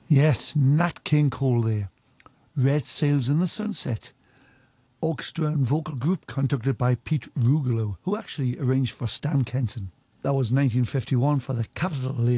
Yes, Nat King Cole there. Red Sails in the Sunset. Orchestra and vocal group conducted by Pete Rugolo, who actually arranged for Stan Kenton. That was 1951 for the Capitol